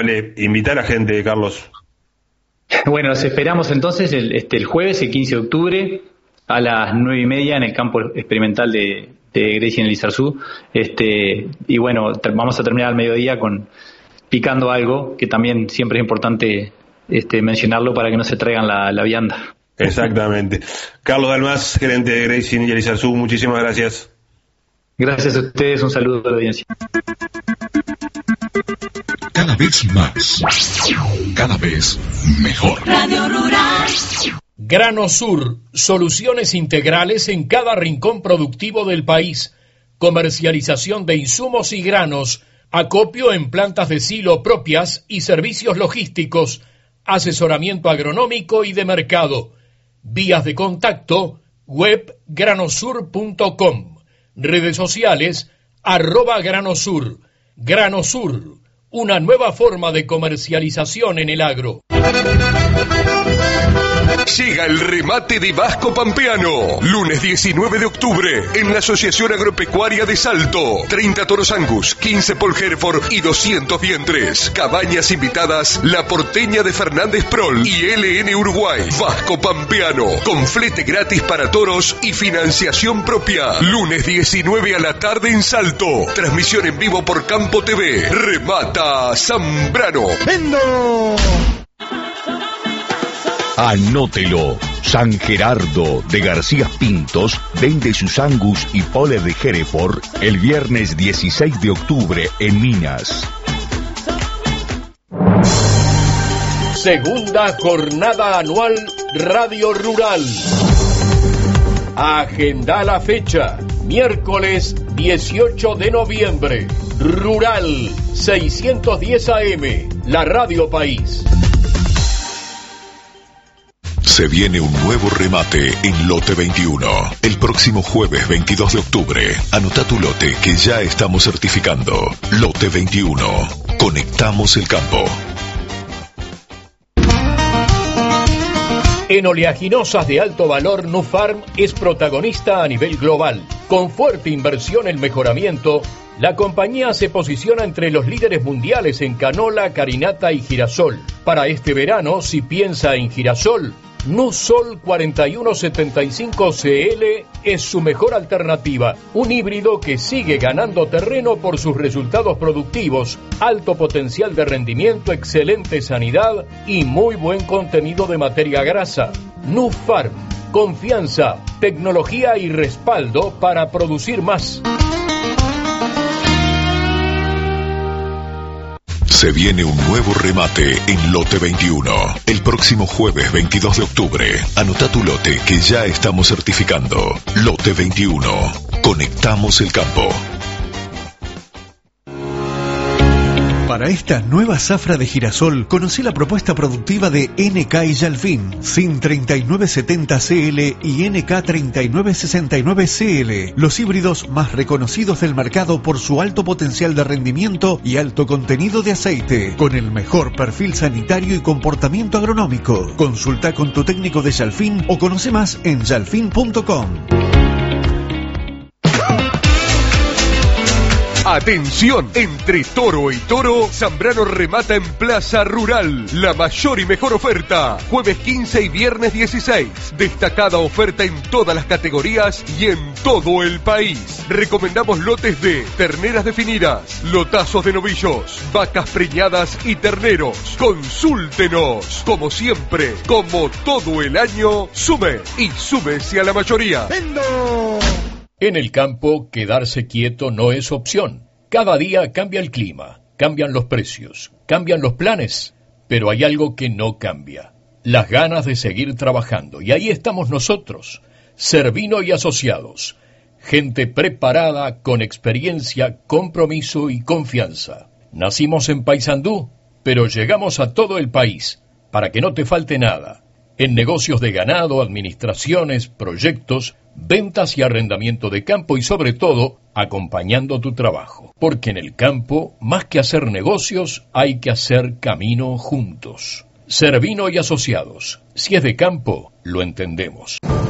amable. Invita a la gente, Carlos. Bueno, los esperamos entonces el jueves, el 15 de octubre, a las 9:30 en el campo experimental de Gracie en Lizarzu. Y bueno, vamos a terminar al mediodía picando algo, que también siempre es importante mencionarlo para que no se traigan la vianda. Exactamente. Carlos Dalmas, gerente de Gracie en Lizarzu, muchísimas gracias. Gracias a ustedes, un saludo a la audiencia. Cada vez más, cada vez mejor. Radio Rural. Grano Sur, soluciones integrales en cada rincón productivo del país. Comercialización de insumos y granos, acopio en plantas de silo propias y servicios logísticos, asesoramiento agronómico y de mercado. Vías de contacto, web granosur.com. Redes sociales, @granosur. Granosur, una nueva forma de comercialización en el agro. Llega el remate de Vasco Pampeano. Lunes 19 de octubre en la Asociación Agropecuaria de Salto. 30 toros Angus, 15 Paul Hereford y 200 vientres. Cabañas invitadas, La Porteña de Fernández Prol y LN Uruguay. Vasco Pampeano, con flete gratis para toros y financiación propia. Lunes 19 a la tarde en Salto. Transmisión en vivo por Campo TV. Remata Zambrano. ¡Vendo! Anótelo. San Gerardo de García Pintos vende sus Angus y Pole de Hereford el viernes 16 de octubre en Minas. Segunda jornada anual Radio Rural. Agenda la fecha. Miércoles 18 de noviembre. Rural 610 AM. La Radio País. Se viene un nuevo remate en Lote 21. El próximo jueves 22 de octubre. Anota tu lote que ya estamos certificando. Lote 21. Conectamos el campo. En oleaginosas de alto valor, Nufarm es protagonista a nivel global. Con fuerte inversión en mejoramiento, la compañía se posiciona entre los líderes mundiales en canola, carinata y girasol. Para este verano, si piensa en girasol, Nusol 4175 CL es su mejor alternativa, un híbrido que sigue ganando terreno por sus resultados productivos, alto potencial de rendimiento, excelente sanidad y muy buen contenido de materia grasa. Nufarm, confianza, tecnología y respaldo para producir más. Se viene un nuevo remate en Lote 21. El próximo jueves 22 de octubre. Anota tu lote que ya estamos certificando. Lote 21. Conectamos el campo. Para esta nueva zafra de girasol, conocí la propuesta productiva de NK y Yalfin, SIN 3970 CL y NK 3969 CL, los híbridos más reconocidos del mercado por su alto potencial de rendimiento y alto contenido de aceite, con el mejor perfil sanitario y comportamiento agronómico. Consulta con tu técnico de Yalfin o conoce más en yalfin.com. Atención, entre toro y toro, Zambrano remata en Plaza Rural. La mayor y mejor oferta. Jueves 15 y viernes 16. Destacada oferta en todas las categorías y en todo el país. Recomendamos lotes de terneras definidas, lotazos de novillos, vacas preñadas y terneros. Consúltenos. Como siempre, como todo el año, sume y súmese a la mayoría. ¡Vendo! En el campo, quedarse quieto no es opción. Cada día cambia el clima, cambian los precios, cambian los planes, pero hay algo que no cambia: las ganas de seguir trabajando. Y ahí estamos nosotros, Servino y Asociados, gente preparada, con experiencia, compromiso y confianza. Nacimos en Paysandú, pero llegamos a todo el país, para que no te falte nada. En negocios de ganado, administraciones, proyectos, ventas y arrendamiento de campo y sobre todo, acompañando tu trabajo. Porque en el campo, más que hacer negocios, hay que hacer camino juntos. Servino y Asociados. Si es de campo, lo entendemos.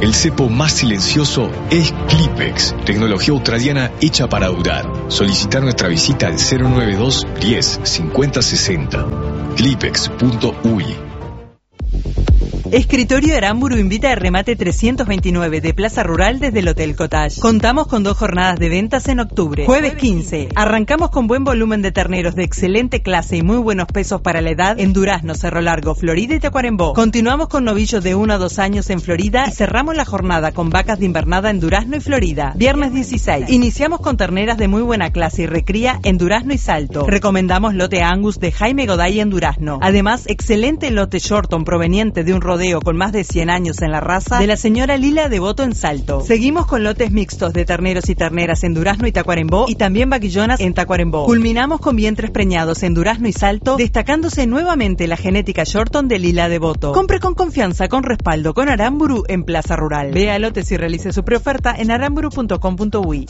El cepo más silencioso es Clipex, tecnología australiana hecha para durar. Solicitar nuestra visita al 092 10 50 60. Clipex.uy. Escritorio Aramburu invita a remate 329 de Plaza Rural desde el Hotel Cottage. Contamos con 2 jornadas de ventas en octubre. Jueves 15. Arrancamos con buen volumen de terneros de excelente clase y muy buenos pesos para la edad en Durazno, Cerro Largo, Florida y Tacuarembó. Continuamos con novillos de 1 a 2 años en Florida y cerramos la jornada con vacas de invernada en Durazno y Florida. Viernes 16. Iniciamos con terneras de muy buena clase y recría en Durazno y Salto. Recomendamos lote Angus de Jaime Goday en Durazno. Además, excelente lote Shorton proveniente de un rodeo con más de 100 años en la raza de la señora Lila Devoto en Salto. Seguimos con lotes mixtos de terneros y terneras en Durazno y Tacuarembó y también vaquillonas en Tacuarembó. Culminamos con vientres preñados en Durazno y Salto, destacándose nuevamente la genética Shorton de Lila Devoto. Compre con confianza, con respaldo, con Aramburu en Plaza Rural. Vea lotes y realice su preoferta en aramburu.com.uy.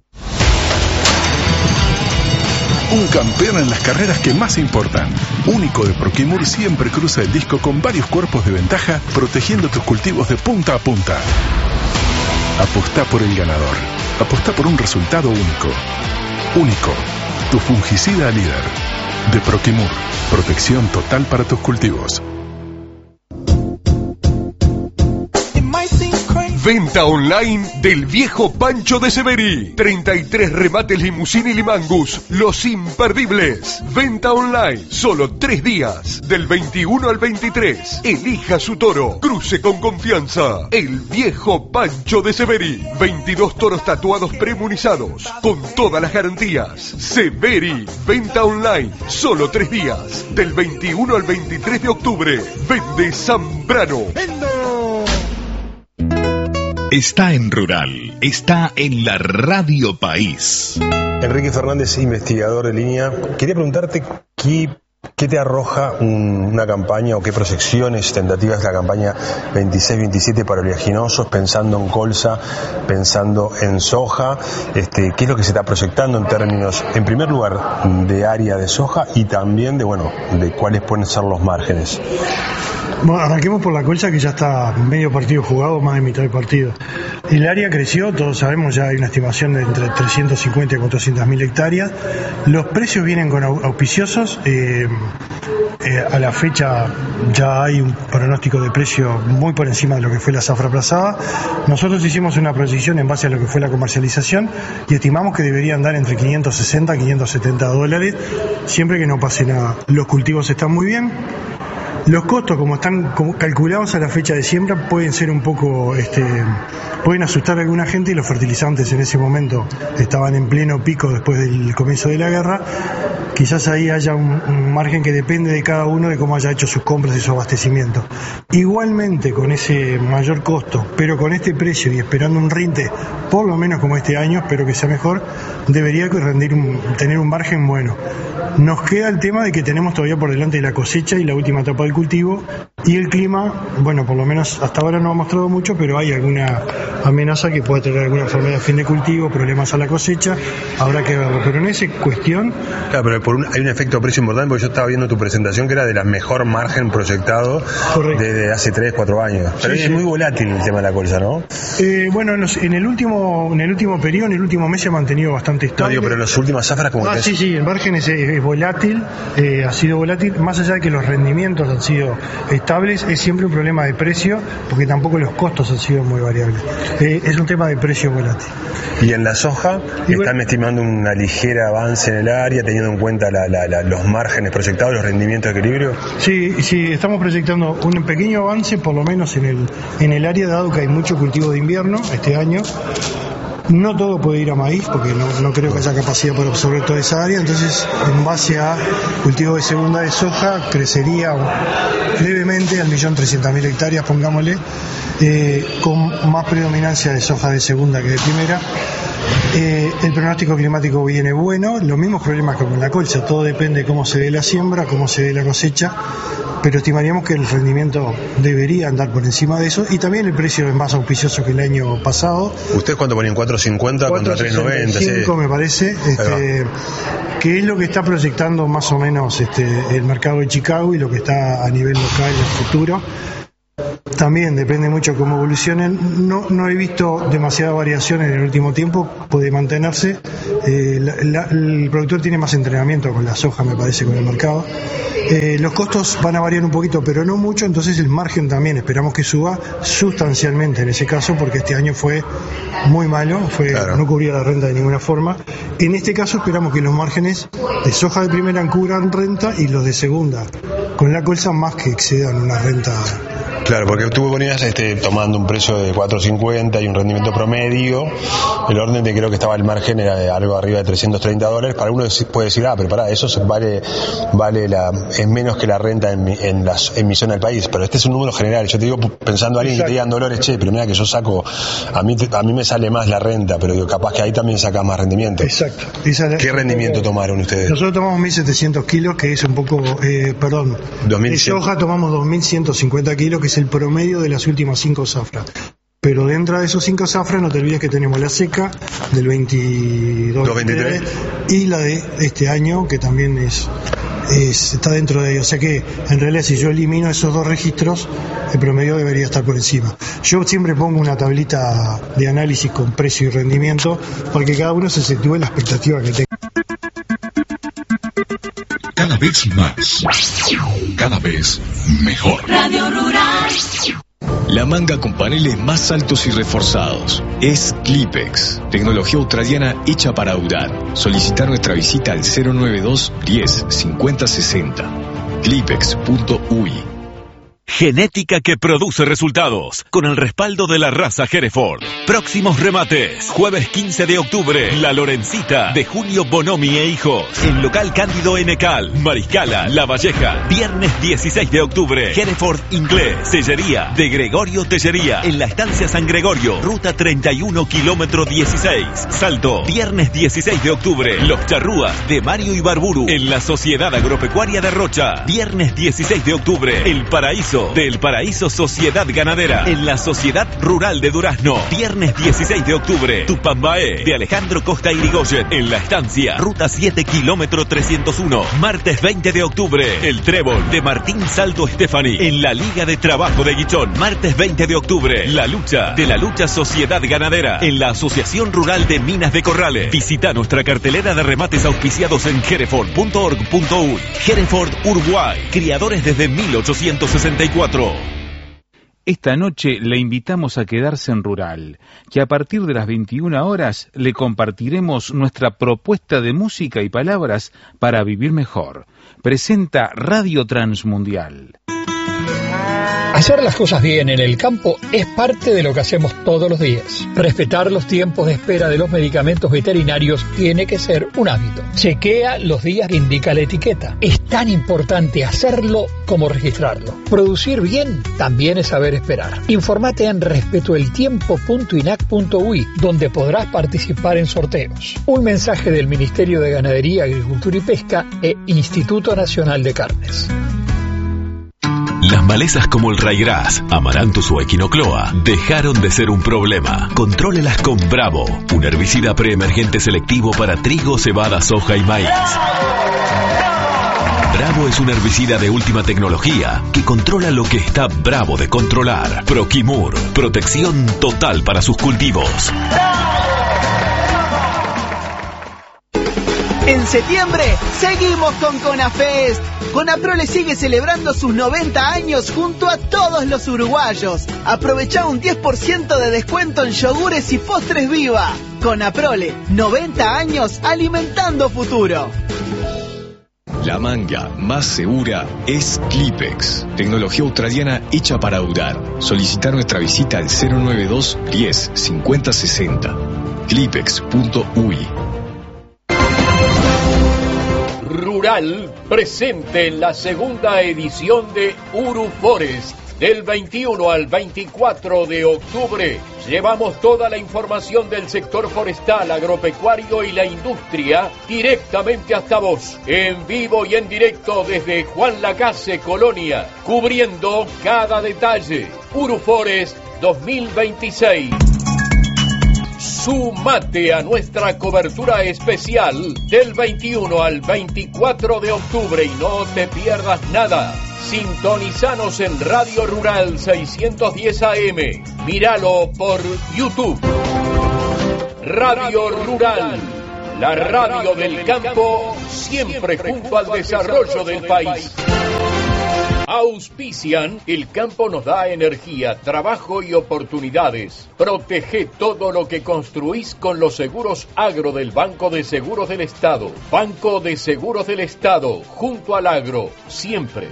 Un campeón en las carreras que más importan. Único de Proquimur siempre cruza el disco con varios cuerpos de ventaja, protegiendo tus cultivos de punta a punta. Apostá por el ganador. Apostá por un resultado único. Único. Tu fungicida líder. De Proquimur. Protección total para tus cultivos. Venta online del viejo Pancho de Severi. 33 remates limusín y limangus. Los imperdibles. Venta online. Solo 3 días. Del 21 al 23. Elija su toro. Cruce con confianza. El viejo Pancho de Severi. 22 toros tatuados premunizados. Con todas las garantías. Severi. Venta online. Solo 3 días. Del 21 al 23 de octubre. Vende Zambrano. Está en Rural, está en la Radio País. Enrique Fernández, investigador de línea. Quería preguntarte qué te arroja una campaña o qué proyecciones tentativas de la campaña 26-27 para oleaginosos, pensando en colza, pensando en soja. ¿Qué es lo que se está proyectando en términos, en primer lugar, de área de soja y también de cuáles pueden ser los márgenes? Bueno, arranquemos por la colza, que ya está medio partido jugado, más de mitad del partido. El área creció, todos sabemos, ya hay una estimación de entre 350 y 400.000 hectáreas. Los precios vienen con auspiciosos. A la fecha ya hay un pronóstico de precio muy por encima de lo que fue la zafra aplazada. Nosotros hicimos una proyección en base a lo que fue la comercialización y estimamos que debería andar entre 560 y 570 dólares, siempre que no pase nada. Los cultivos están muy bien. Los costos, como están calculados a la fecha de siembra, pueden ser un poco, pueden asustar a alguna gente, y los fertilizantes en ese momento estaban en pleno pico después del comienzo de la guerra. Quizás ahí haya un margen que depende de cada uno de cómo haya hecho sus compras y su abastecimiento. Igualmente, con ese mayor costo, pero con este precio y esperando un rinte, por lo menos como este año, espero que sea mejor, debería tener un margen bueno. Nos queda el tema de que tenemos todavía por delante la cosecha y la última etapa del cultivo, y el clima, bueno, por lo menos hasta ahora no ha mostrado mucho, pero hay alguna amenaza que pueda tener alguna enfermedad a fin de cultivo, problemas a la cosecha, habrá que verlo. Pero en esa cuestión... Claro, pero hay un efecto precio importante, porque yo estaba viendo tu presentación que era de la mejor margen proyectado desde hace 3-4 años. Pero sí, es muy volátil el tema de la colza, ¿no? Bueno, en el último periodo, en el último mes se ha mantenido bastante estable. No, pero en las últimas zafras como que sí, el margen es volátil, ha sido volátil, más allá de que los rendimientos han sido estables, es siempre un problema de precio, porque tampoco los costos han sido muy variables. Es un tema de precio volátil. Y en la soja, están estimando una ligera avance en el área, teniendo en cuenta los márgenes proyectados, los rendimientos de equilibrio. Sí, estamos proyectando un pequeño avance, por lo menos en el área, dado que hay mucho cultivo de invierno este año. No todo puede ir a maíz, porque no creo que haya capacidad para absorber toda esa área. Entonces, en base a cultivo de segunda de soja, crecería levemente al 1.300.000 hectáreas, pongámosle, con más predominancia de soja de segunda que de primera. El pronóstico climático viene bueno, los mismos problemas que con la colza, todo depende de cómo se dé la siembra, cómo se dé la cosecha, pero estimaríamos que el rendimiento debería andar por encima de eso, y también el precio es más auspicioso que el año pasado. ¿Ustedes cuánto ponían? ¿4.50 contra 3.90? 4.65 me parece, que es lo que está proyectando más o menos el mercado de Chicago y lo que está a nivel local en el futuro. también depende mucho cómo evolucionen. No he visto demasiada variación en el último tiempo, puede mantenerse. El productor tiene más entrenamiento con la soja, me parece, con el mercado. Los costos van a variar un poquito, pero no mucho, entonces el margen también esperamos que suba sustancialmente en ese caso, porque este año fue muy malo, claro, no cubría la renta de ninguna forma. En este caso esperamos que los márgenes de soja de primera cubran renta y los de segunda con la colza más que excedan una renta. Claro, porque tú ponías tomando un precio de 4.50 y un rendimiento promedio, el orden de creo que estaba el margen era de algo arriba de $330. Para uno puede decir, pero pará, eso es menos que la renta en mi zona del país, pero este es un número general. Yo te digo, pensando a alguien que te digan Dolores, pero mira que yo saco, a mí me sale más la renta, pero digo, capaz que ahí también sacas más rendimiento. Exacto. ¿Qué rendimiento tomaron ustedes? Nosotros tomamos 1.700 kilos, que es un poco, de soja tomamos 2.150 kilos, que es el promedio de las últimas 5 zafras. Pero dentro de esos 5 zafras no te olvides que tenemos la seca del 22-23 y la de este año, que también está dentro de ello. O sea que en realidad si yo elimino esos 2 registros, el promedio debería estar por encima. Yo siempre pongo una tablita de análisis con precio y rendimiento para que cada uno se sitúe en la expectativa que tenga. Cada vez más, cada vez mejor. Radio Rural. La manga con paneles más altos y reforzados es Clipex, tecnología australiana hecha para durar. Solicitar nuestra visita al 092 10 50 60. Clipex.uy. Genética que produce resultados, con el respaldo de la raza Hereford. Próximos remates, jueves 15 de octubre, La Lorencita, de Junio Bonomi e Hijos, en local Cándido Enecal, Mariscala, La Valleja. Viernes 16 de octubre, Hereford Inglés, Tellería, de Gregorio Tellería, en la estancia San Gregorio, ruta 31, kilómetro 16, Salto. Viernes 16 de octubre, Los Charrúas, de Mario Ibarburu, en la Sociedad Agropecuaria de Rocha. Viernes 16 de octubre, El Paraíso, de El Paraíso Sociedad Ganadera, en la Sociedad Rural de Durazno. Viernes 16 de octubre, Tupambaé, de Alejandro Costa Irigoyen, en la estancia, ruta 7, kilómetro 301. Martes 20 de octubre, El Trébol, de Martín Salto Estefani, en la Liga de Trabajo de Guichón. Martes 20 de octubre, La Lucha, de la Lucha Sociedad Ganadera, en la Asociación Rural de Minas de Corrales. Visita nuestra cartelera de remates auspiciados en hereford.org.uy. Hereford Uruguay, criadores desde 1864. Esta noche le invitamos a quedarse en Rural, que a partir de las 21 horas le compartiremos nuestra propuesta de música y palabras para vivir mejor. Presenta Radio Transmundial. Hacer las cosas bien en el campo es parte de lo que hacemos todos los días. Respetar los tiempos de espera de los medicamentos veterinarios tiene que ser un hábito. Chequea los días que indica la etiqueta. Es tan importante hacerlo como registrarlo. Producir bien también es saber esperar. Informate en respetoeltiempo.inac.uy, donde podrás participar en sorteos. Un mensaje del Ministerio de Ganadería, Agricultura y Pesca e Instituto Nacional de Carnes. Las malezas como el raigras, amaranthus o equinocloa dejaron de ser un problema. Contrólelas con Bravo, un herbicida preemergente selectivo para trigo, cebada, soja y maíz. Bravo es un herbicida de última tecnología que controla lo que está bravo de controlar. Proquimur, protección total para sus cultivos. En septiembre seguimos con Conafest. Conaprole sigue celebrando sus 90 años junto a todos los uruguayos. Aprovecha un 10% de descuento en yogures y postres Viva. Conaprole, 90 años alimentando futuro. La manga más segura es Clipex, tecnología australiana hecha para durar. Solicitar nuestra visita al 092 10 50 60. Clipex.uy. Rural presente en la segunda edición de Uruforest. Del 21 al 24 de octubre llevamos toda la información del sector forestal, agropecuario y la industria directamente hasta vos, en vivo y en directo desde Juan Lacase, Colonia, cubriendo cada detalle. Uruforest 2026. Sumate a nuestra cobertura especial del 21 al 24 de octubre y no te pierdas nada. Sintonizanos en Radio Rural 610 AM. Míralo por YouTube. Radio Rural, la radio del campo, siempre junto al desarrollo del país. Auspician, el campo nos da energía, trabajo y oportunidades. Protege todo lo que construís con los seguros agro del Banco de Seguros del Estado. Banco de Seguros del Estado, junto al agro, siempre.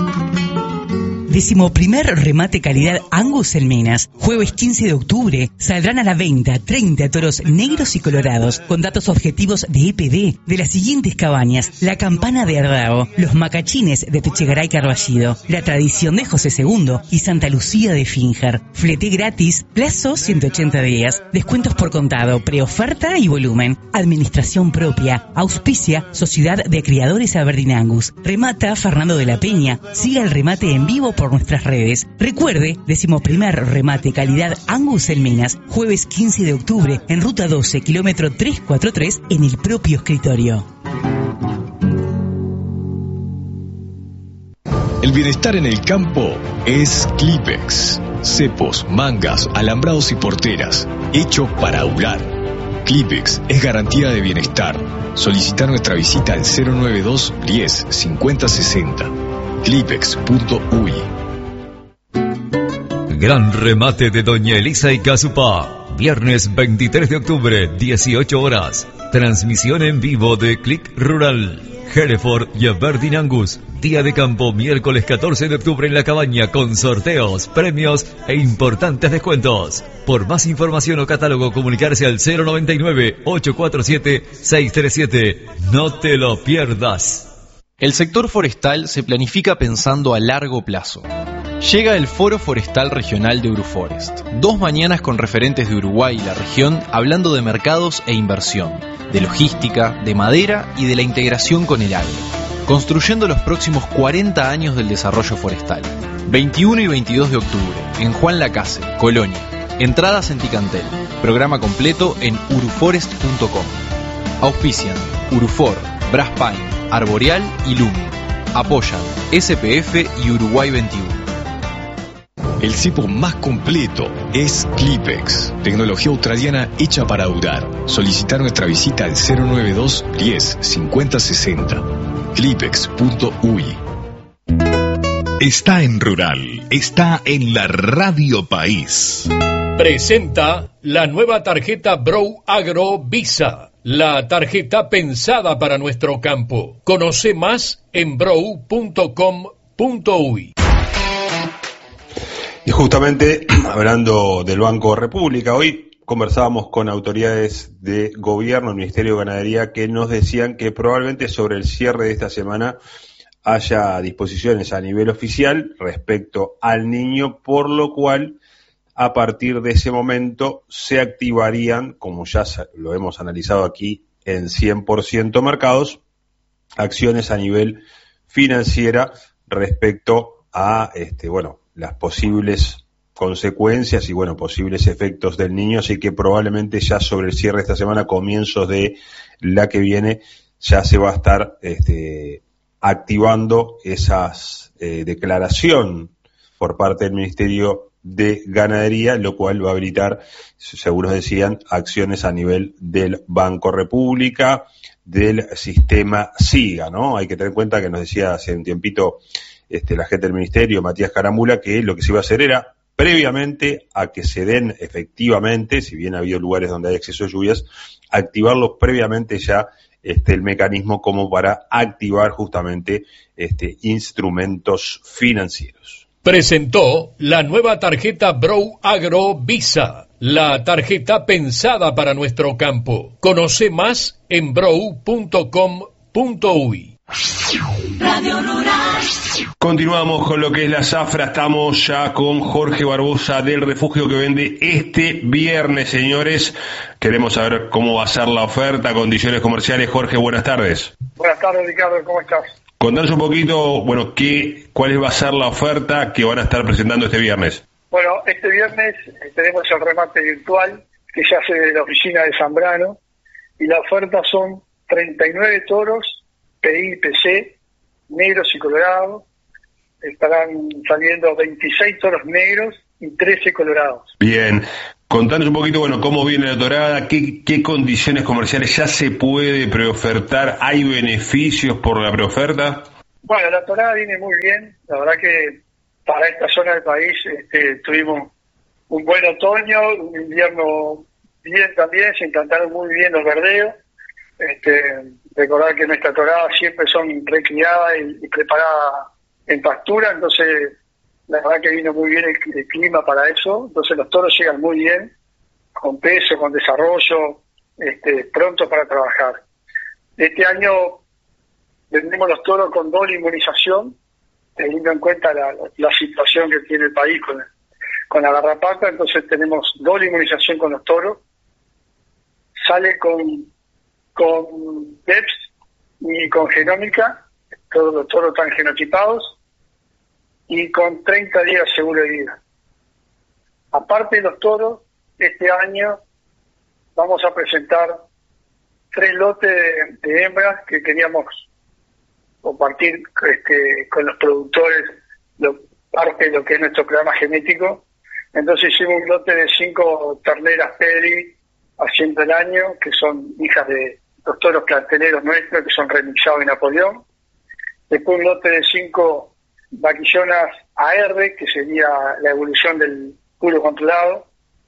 11º remate calidad Angus en Minas. Jueves 15 de octubre saldrán a la venta 30 toros negros y colorados con datos objetivos de EPD de las siguientes cabañas: La Campana de Ardao, Los Macachines de Techegaray Carballido, La Tradición de José II y Santa Lucía de Finjar. Flete gratis, plazo 180 días, descuentos por contado, preoferta y volumen. Administración propia. Auspicia Sociedad de Criadores Aberdeen Angus. Remata Fernando de la Peña. Siga el remate en vivo por nuestras redes. Recuerde, 11º remate calidad Angus en Minas, jueves 15 de octubre en ruta 12, kilómetro 343, en el propio escritorio. El bienestar en el campo es Clipex. Cepos, mangas, alambrados y porteras, hecho para durar. Clipex es garantía de bienestar. Solicita nuestra visita al 092 10 50 60. Clipex.uy. Gran remate de Doña Elisa y Casupá. Viernes 23 de octubre, 18 horas. Transmisión en vivo de Click Rural. Hereford y Aberdeen Angus. Día de campo, miércoles 14 de octubre en La Cabaña, con sorteos, premios e importantes descuentos. Por más información o catálogo, comunicarse al 099-847-637. No te lo pierdas. El sector forestal se planifica pensando a largo plazo. Llega el Foro Forestal Regional de Uruforest. 2 mañanas con referentes de Uruguay y la región hablando de mercados e inversión, de logística, de madera y de la integración con el agro. Construyendo los próximos 40 años del desarrollo forestal. 21 y 22 de octubre, en Juan Lacase, Colonia. Entradas en Ticantel. Programa completo en uruforest.com. Auspician Urufor, Braspine, Arboreal y Lumen. Apoyan SPF y Uruguay 21. El cepo más completo es Clipex, tecnología australiana hecha para durar. Solicita nuestra visita al 092 10 50 60. Clipex.uy. Está en Rural, está en la Radio País. Presenta la nueva tarjeta Brow Agro Visa, la tarjeta pensada para nuestro campo. Conoce más en brow.com.uy. Y justamente, hablando del Banco República, hoy conversábamos con autoridades de gobierno, el Ministerio de Ganadería, que nos decían que probablemente sobre el cierre de esta semana haya disposiciones a nivel oficial respecto al niño, por lo cual a partir de ese momento se activarían, como ya lo hemos analizado aquí, en 100% mercados, acciones a nivel financiera respecto a las posibles consecuencias y posibles efectos del niño, así que probablemente ya sobre el cierre de esta semana, comienzos de la que viene, ya se va a estar activando esas declaración por parte del Ministerio de Ganadería, lo cual va a habilitar, según nos decían, acciones a nivel del Banco República, del sistema SIGA, ¿no? Hay que tener en cuenta que nos decía hace un tiempito la gente del Ministerio, Matías Carambula, que lo que se iba a hacer era, previamente a que se den efectivamente, si bien ha habido lugares donde hay exceso de lluvias, activarlos previamente ya el mecanismo como para activar justamente instrumentos financieros. Presentó la nueva tarjeta Brow Agro Visa, la tarjeta pensada para nuestro campo. Conoce más en brow.com.uy. Radio Rural. Continuamos con lo que es la zafra. Estamos ya con Jorge Barbosa del Refugio, que vende este viernes, señores. Queremos saber cómo va a ser la oferta, condiciones comerciales. Jorge, buenas tardes. Buenas tardes, Ricardo, ¿cómo estás? Contanos un poquito, cuál va a ser la oferta que van a estar presentando este viernes. Bueno, este viernes tenemos el remate virtual que se hace de la oficina de Zambrano, y la oferta son 39 toros PI, PC, negros y colorados, estarán saliendo 26 toros negros y 13 colorados. Bien, contanos un poquito, bueno, cómo viene la torada, qué condiciones comerciales ya se puede preofertar, ¿hay beneficios por la preoferta? Bueno, la torada viene muy bien, la verdad que para esta zona del país tuvimos un buen otoño, un invierno bien también, se implantaron muy bien los verdeos. Recordar que nuestras toradas siempre son recriadas y preparadas en pastura, entonces la verdad que vino muy bien el clima para eso, entonces los toros llegan muy bien, con peso, con desarrollo, pronto para trabajar. Este año vendemos los toros con doble inmunización, teniendo en cuenta la situación que tiene el país con la garrapata, entonces tenemos doble inmunización con los toros, sale con PEPS y con genómica, todos los toros están genotipados, y con 30 días seguro de vida. Aparte de los toros, este año vamos a presentar 3 lotes de hembras que queríamos compartir con los productores, parte de lo que es nuestro programa genético. Entonces hicimos un lote de 5 terneras Pedri haciendo el año, que son hijas de los toros planteleros nuestros, que son remixados de Napoleón. Después un lote de 5 vaquillonas AR, que sería la evolución del puro controlado.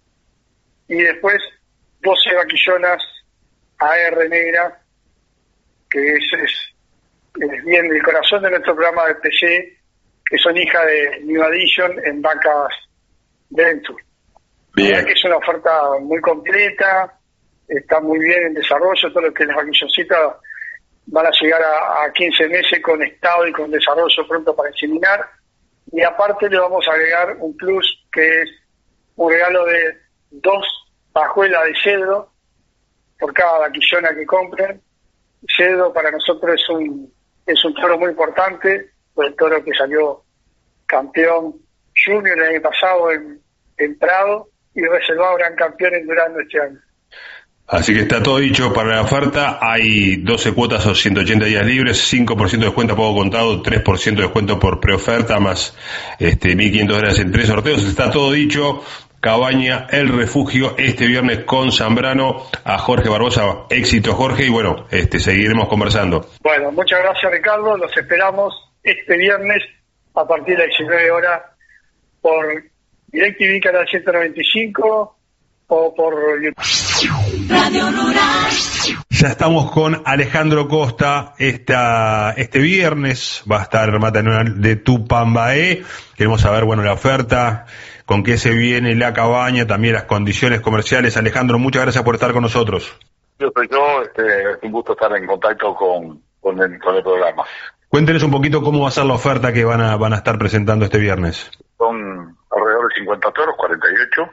Y después 12 vaquillonas AR negra, que es bien el corazón de nuestro programa de PC, que son hijas de New Addition en vacas Venture. Bien. Que es una oferta muy completa, está muy bien en desarrollo, todo lo que las vaquilloncitas van a llegar a 15 meses con estado y con desarrollo pronto para inseminar, y aparte le vamos a agregar un plus, que es un regalo de 2 pajuelas de cedro por cada vaquillona que compren. Cedro para nosotros es un toro muy importante, fue el toro que salió campeón junior el año pasado en Prado y reservado gran campeón en Durando este año. Así que está todo dicho para la oferta, hay 12 cuotas o 180 días libres, 5% de descuento a pago contado, 3% de descuento por preoferta, más $1.500 en 3 sorteos, está todo dicho. Cabaña El Refugio este viernes con Zambrano. A Jorge Barbosa, éxito Jorge, y bueno, seguiremos conversando. Bueno, muchas gracias Ricardo, los esperamos este viernes a partir de las 19 horas por DirecTV Canal 195 o por YouTube. Radio Rural. Ya estamos con Alejandro Costa. Este viernes va a estar el remate anual de Tupambaé. Queremos saber, bueno, la oferta, con qué se viene la cabaña, también las condiciones comerciales. Alejandro, muchas gracias por estar con nosotros. Es un gusto estar en contacto con el programa. Cuéntenos un poquito cómo va a ser la oferta que van a estar presentando este viernes. Son alrededor de 50 toros, 48.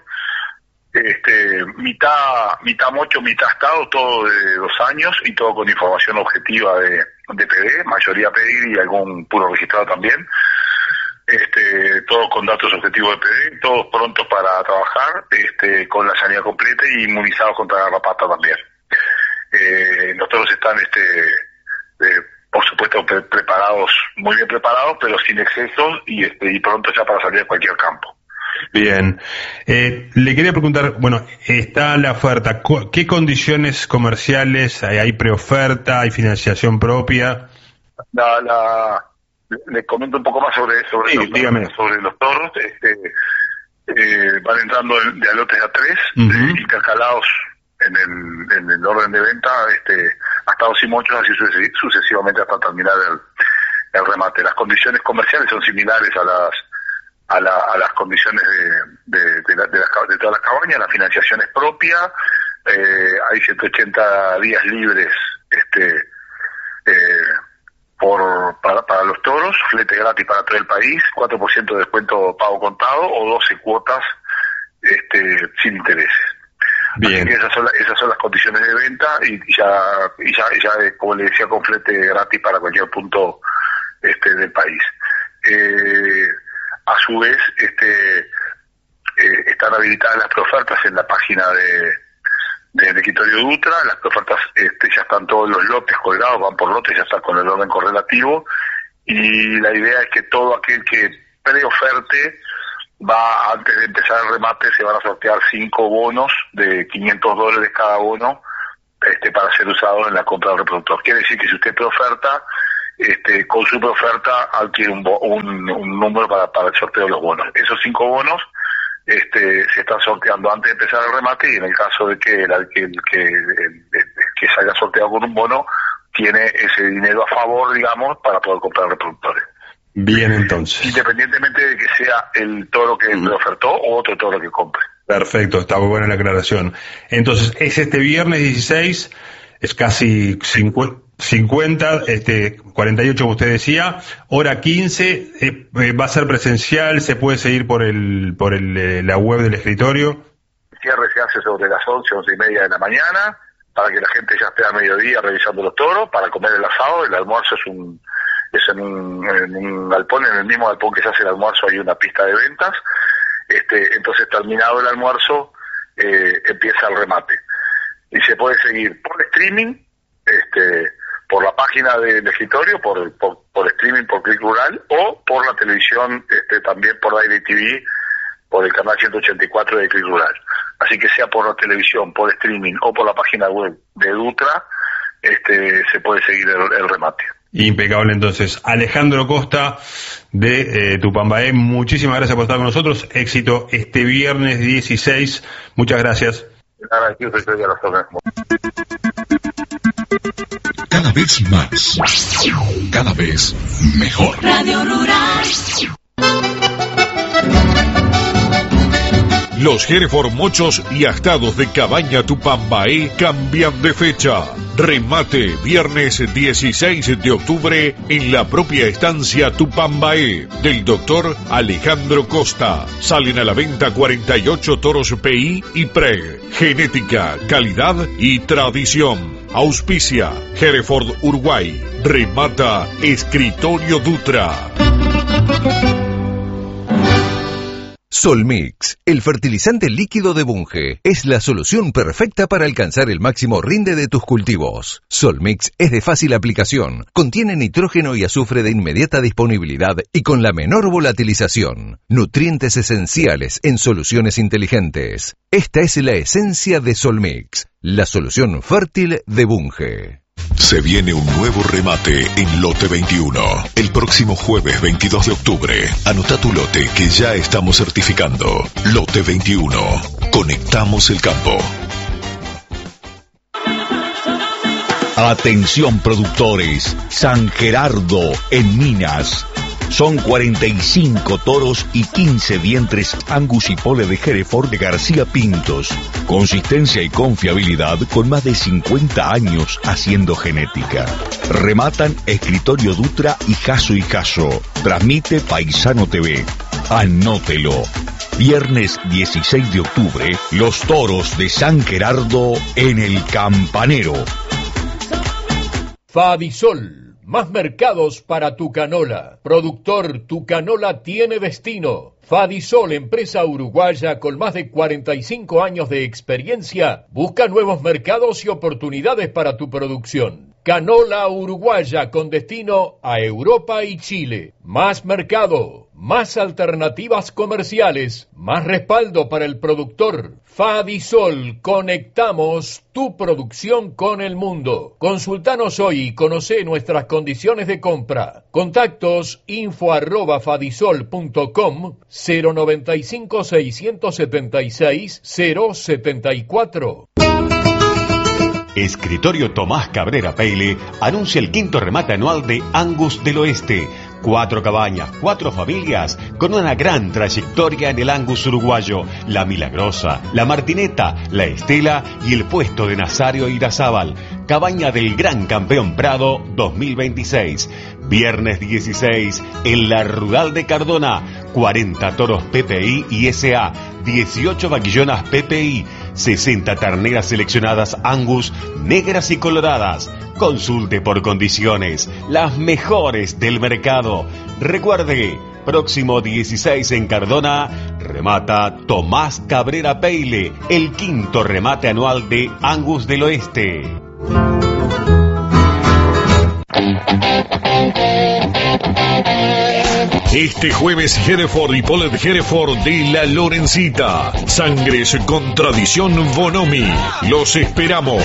Mitad mocho, mitad estado, todo de 2 años y todo con información objetiva de PD, mayoría pedir y algún puro registrado también. Todos con datos objetivos de PD, todos prontos para trabajar, con la sanidad completa y inmunizados contra la garrapata también. Los toros están, por supuesto, preparados, muy bien preparados, pero sin excesos y pronto ya para salir a cualquier campo. Bien. Le quería preguntar, bueno, está la oferta, ¿qué condiciones comerciales hay preoferta, hay financiación propia? Le comento un poco más sobre los toros. Van entrando de lotes a 3, intercalados en el orden de venta, hasta 2 y mochos, así sucesivamente hasta terminar el remate. Las condiciones comerciales son similares a las condiciones de todas las cabañas. La financiación es propia, hay 180 días libres para los toros, flete gratis para todo el país, 4% de descuento pago contado o 12 cuotas sin intereses. Bien. Así que esas son las condiciones de venta y ya como le decía, con flete gratis para cualquier punto del país. A su vez, están habilitadas las preofertas en la página del Equitorio Dutra. Las preofertas ya están todos los lotes colgados, van por lotes, ya están con el orden correlativo y la idea es que todo aquel que preoferte va, antes de empezar el remate, se van a sortear 5 bonos de $500 cada bono, para ser usado en la compra del reproductor. Quiere decir que si usted preoferta, con su preoferta adquiere un número para el sorteo de los bonos. Esos 5 bonos se están sorteando antes de empezar el remate, y en el caso de que que salga sorteado con un bono, tiene ese dinero a favor, digamos, para poder comprar reproductores. Bien, entonces. Independientemente de que sea el toro que le ofertó o otro toro que compre. Perfecto, está muy buena la aclaración. Entonces, es este viernes 16, es casi 50, 48 como usted decía, hora 15, va a ser presencial, se puede seguir por la web del escritorio. El cierre se hace sobre las 11:30 de la mañana, para que la gente ya esté a mediodía revisando los toros, para comer el asado. El almuerzo es en un galpón, en el mismo galpón que se hace el almuerzo hay una pista de ventas. Entonces, terminado el almuerzo, empieza el remate. Y se puede seguir por streaming, por la página del escritorio, por streaming, por Click Rural, o por la televisión, también por DirecTV, por el canal 184 de Click Rural. Así que sea por la televisión, por streaming o por la página web de Dutra, se puede seguir el remate. Impecable. Entonces, Alejandro Costa de Tupambaé, muchísimas gracias por estar con nosotros. Éxito este viernes 16. Muchas gracias. Cada vez más, cada vez mejor. Radio Rural. Los Hereford mochos y astados de Cabaña Tupambaé cambian de fecha. Remate viernes 16 de octubre en la propia estancia Tupambaé del doctor Alejandro Costa. Salen a la venta 48 toros PI y PREG. Genética, calidad y tradición. Auspicia Hereford Uruguay. Remata Escritorio Dutra. Solmix, el fertilizante líquido de Bunge, es la solución perfecta para alcanzar el máximo rinde de tus cultivos. Solmix es de fácil aplicación, contiene nitrógeno y azufre de inmediata disponibilidad y con la menor volatilización. Nutrientes esenciales en soluciones inteligentes. Esta es la esencia de Solmix, la solución fértil de Bunge. Se viene un nuevo remate en Lote 21. El próximo jueves 22 de octubre. Anota tu lote que ya estamos certificando. Lote 21. Conectamos el campo. Atención productores. San Gerardo en Minas. Son 45 toros y 15 vientres Angus y Pole de Hereford de García Pintos. Consistencia y confiabilidad con más de 50 años haciendo genética. Rematan Escritorio Dutra y Jaso. Transmite Paisano TV. Anótelo. Viernes 16 de octubre, los toros de San Gerardo en el Campanero. Fadisol. Más mercados para tu canola. Productor, tu canola tiene destino. Fadisol, empresa uruguaya con más de 45 años de experiencia, busca nuevos mercados y oportunidades para tu producción. Canola uruguaya con destino a Europa y Chile. Más mercado, más alternativas comerciales, más respaldo para el productor. Fadisol, conectamos tu producción con el mundo. Consultanos hoy y conoce nuestras condiciones de compra. Contactos info@fadisol.com 095 676 074. Escritorio Tomás Cabrera Peile anuncia el quinto remate anual de Angus del Oeste. 4 cabañas, 4 familias con una gran trayectoria en el Angus uruguayo. La Milagrosa, la Martineta, la Estela y el puesto de Nazario Irazábal. Cabaña del Gran Campeón Prado 2026. Viernes 16 en la Rural de Cardona. 40 toros PPI y SA. 18 vaquillonas PPI. 60 terneras seleccionadas Angus, negras y coloradas. Consulte por condiciones, las mejores del mercado. Recuerde, próximo 16 en Cardona, remata Tomás Cabrera Peile, el quinto remate anual de Angus del Oeste. Este jueves Hereford y Polet Hereford de La Lorencita. Sangres con tradición Bonomi. Los esperamos.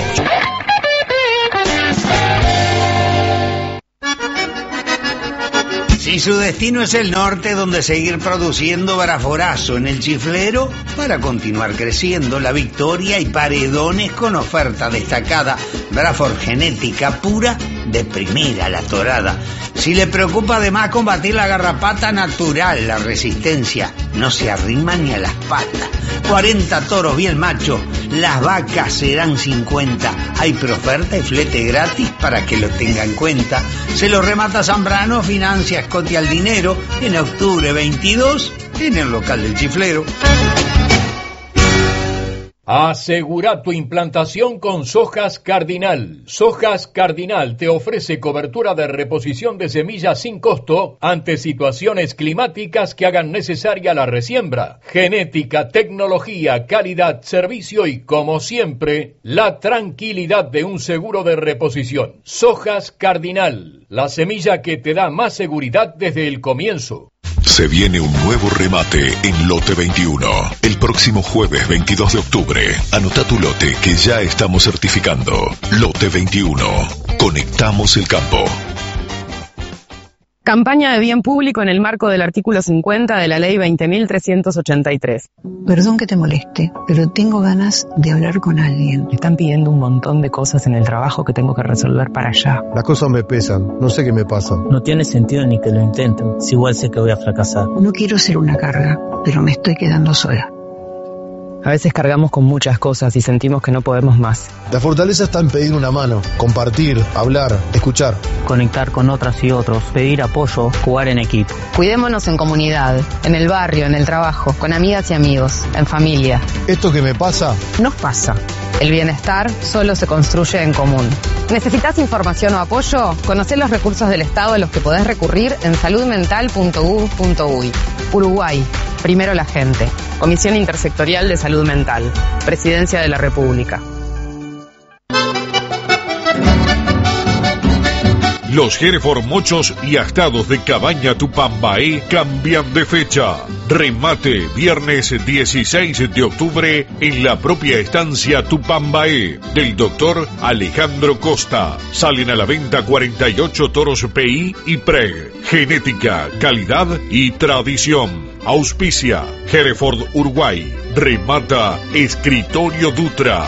Si su destino es el norte, donde seguir produciendo Braforazo en el Chiflero para continuar creciendo, La Victoria y Paredones con oferta destacada. Brafor genética pura, de primera la torada. Si le preocupa además combatir la garrapata natural, la resistencia no se arrima ni a las patas. 40 toros bien machos, las vacas serán 50. Hay preoferta y flete gratis para que lo tenga en cuenta. Se lo remata Zambrano, financia Escote al dinero, en octubre 22, en el local del Chiflero. Asegura tu implantación con Sojas Cardinal. Sojas Cardinal te ofrece cobertura de reposición de semillas sin costo ante situaciones climáticas que hagan necesaria la resiembra. Genética, tecnología, calidad, servicio y, como siempre, la tranquilidad de un seguro de reposición. Sojas Cardinal, la semilla que te da más seguridad desde el comienzo. Se viene un nuevo remate en Lote 21. El próximo jueves 22 de octubre. Anota tu lote que ya estamos certificando. Lote 21. Conectamos el campo. Campaña de bien público en el marco del artículo 50 de la Ley 20.383. Perdón que te moleste, pero tengo ganas de hablar con alguien. Me están pidiendo un montón de cosas en el trabajo que tengo que resolver para allá. Las cosas me pesan, no sé qué me pasa. No tiene sentido ni que lo intenten, si igual sé que voy a fracasar. No quiero ser una carga, pero me estoy quedando sola. A veces cargamos con muchas cosas y sentimos que no podemos más. La fortaleza está en pedir una mano, compartir, hablar, escuchar. Conectar con otras y otros, pedir apoyo, jugar en equipo. Cuidémonos en comunidad, en el barrio, en el trabajo, con amigas y amigos, en familia. Esto que me pasa, nos pasa. El bienestar solo se construye en común. ¿Necesitas información o apoyo? Conocé los recursos del Estado a los que podés recurrir en saludmental.gov.uy. Uruguay. Primero la gente. Comisión Intersectorial de Salud Mental. Presidencia de la República. Los Hereford mochos y astados de Cabaña Tupambaé cambian de fecha. Remate viernes 16 de octubre en la propia estancia Tupambaé del doctor Alejandro Costa. Salen a la venta 48 toros PI y PREG. Genética, calidad y tradición. Auspicia Hereford Uruguay. Remata Escritorio Dutra.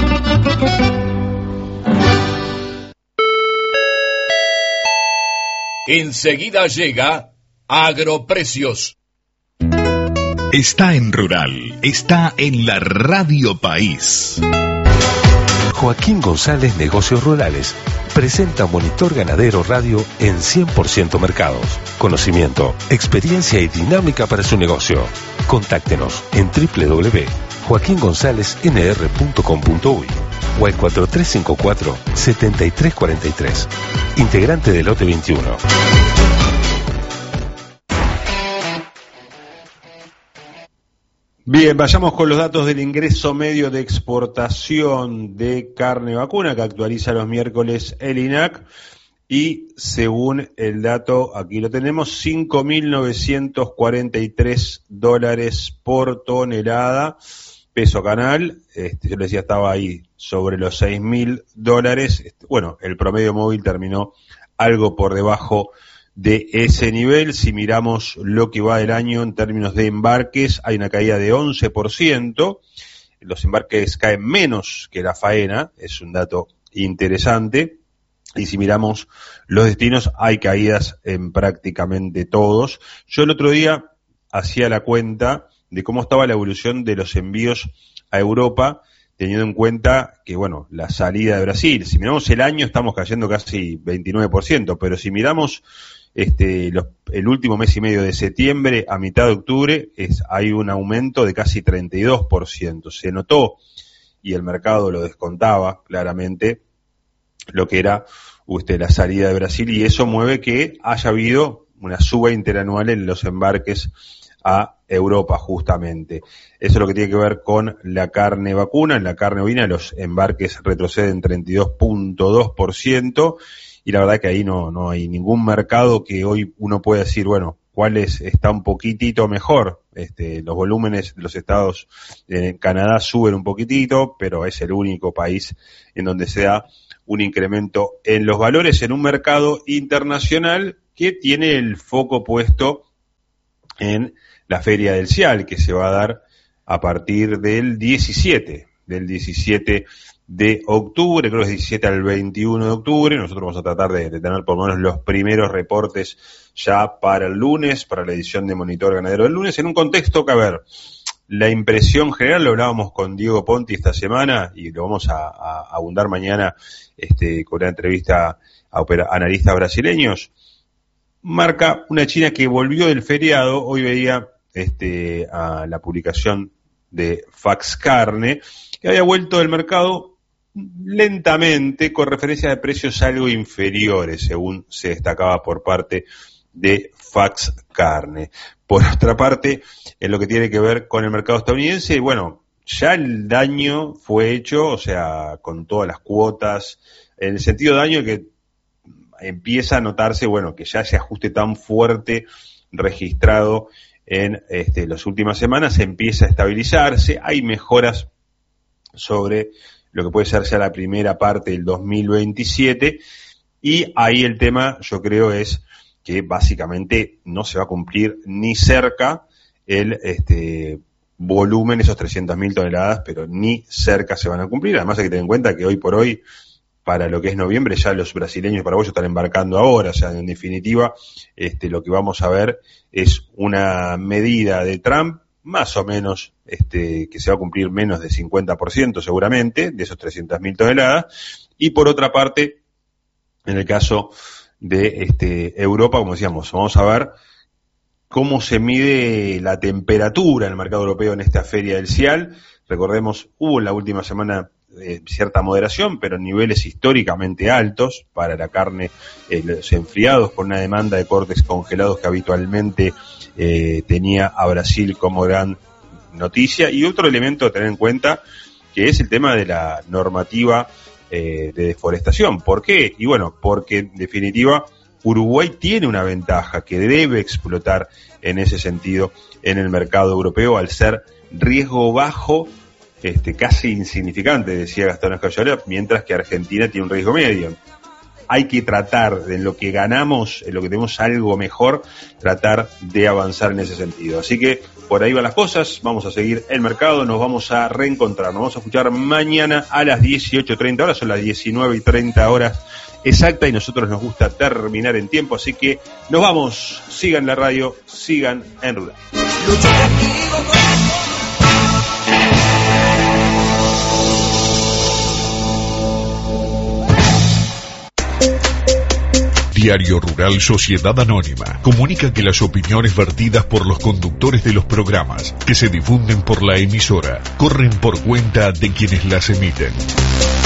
Enseguida llega Agroprecios. Está en Rural, está en la Radio País. Joaquín González Negocios Rurales presenta Monitor Ganadero Radio en 100% mercados. Conocimiento, experiencia y dinámica para su negocio. Contáctenos en www.joaquingonzalesnr.com.uy o al 4354-7343. Integrante del Lote 21. Bien, vayamos con los datos del ingreso medio de exportación de carne vacuna que actualiza los miércoles el INAC y según el dato, aquí lo tenemos, $5.943 por tonelada, peso canal, yo les decía estaba ahí sobre los $6.000, bueno, el promedio móvil terminó algo por debajo de ese nivel. Si miramos lo que va del año en términos de embarques, hay una caída de 11%, los embarques caen menos que la faena, es un dato interesante, y si miramos los destinos, hay caídas en prácticamente todos. Yo el otro día hacía la cuenta de cómo estaba la evolución de los envíos a Europa, teniendo en cuenta que, bueno, la salida de Brasil, si miramos el año estamos cayendo casi 29%, pero si miramos el último mes y medio de septiembre a mitad de octubre, hay un aumento de casi 32%. Se notó, y el mercado lo descontaba claramente, lo que era la salida de Brasil, y eso mueve que haya habido una suba interanual en los embarques a Europa, justamente. Eso es lo que tiene que ver con la carne vacuna. En la carne ovina los embarques retroceden 32.2%, y la verdad que ahí no hay ningún mercado que hoy uno pueda decir, bueno, cuáles está un poquitito mejor. Los volúmenes de los estados en Canadá suben un poquitito, pero es el único país en donde se da un incremento en los valores en un mercado internacional que tiene el foco puesto en la Feria del CIAL, que se va a dar a partir del 17 de octubre, creo que es 17 al 21 de octubre. Nosotros vamos a tratar de tener por lo menos los primeros reportes ya para el lunes, para la edición de Monitor Ganadero del lunes, en un contexto que, a ver, la impresión general, lo hablábamos con Diego Ponti esta semana y lo vamos a abundar mañana con una entrevista a analistas brasileños, marca una China que volvió del feriado. Hoy veía a la publicación de Fax Carne, que había vuelto del mercado lentamente con referencia de precios algo inferiores, según se destacaba por parte de Fax Carne. Por otra parte, en lo que tiene que ver con el mercado estadounidense, bueno, ya el daño fue hecho, o sea, con todas las cuotas, en el sentido de daño que empieza a notarse, bueno, que ya ese ajuste tan fuerte registrado en las últimas semanas empieza a estabilizarse, hay mejoras sobre lo que puede ser ya la primera parte del 2027, y ahí el tema, yo creo, es que básicamente no se va a cumplir ni cerca el volumen, esos 300.000 toneladas, pero ni cerca se van a cumplir. Además hay que tener en cuenta que hoy por hoy, para lo que es noviembre, ya los brasileños y paraguayos están embarcando ahora. O sea, en definitiva, lo que vamos a ver es una medida de Trump más o menos, que se va a cumplir menos de 50% seguramente, de esos 300.000 toneladas. Y por otra parte, en el caso de Europa, como decíamos, vamos a ver cómo se mide la temperatura en el mercado europeo en esta feria del CIAL. Recordemos, hubo en la última semana cierta moderación, pero niveles históricamente altos para la carne, los enfriados, con una demanda de cortes congelados que habitualmente tenía a Brasil como gran noticia. Y otro elemento a tener en cuenta, que es el tema de la normativa de deforestación. ¿Por qué? Y bueno, porque en definitiva Uruguay tiene una ventaja que debe explotar en ese sentido en el mercado europeo, al ser riesgo bajo, casi insignificante, decía Gastón Escayolera, mientras que Argentina tiene un riesgo medio. Hay que tratar, en lo que ganamos, en lo que tenemos algo mejor, tratar de avanzar en ese sentido. Así que por ahí van las cosas, vamos a seguir el mercado, nos vamos a reencontrar, nos vamos a escuchar mañana a las 18:30 horas, son las 19:30 horas exacta, y nosotros nos gusta terminar en tiempo, así que nos vamos, sigan la radio, sigan en Rural. Diario Rural Sociedad Anónima comunica que las opiniones vertidas por los conductores de los programas que se difunden por la emisora corren por cuenta de quienes las emiten.